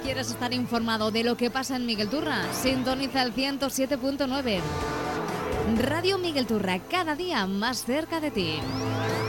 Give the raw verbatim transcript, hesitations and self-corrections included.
¿Quieres estar informado de lo que pasa en Miguel Turra? Sintoniza el ciento siete punto nueve. Radio Miguel Turra, cada día más cerca de ti.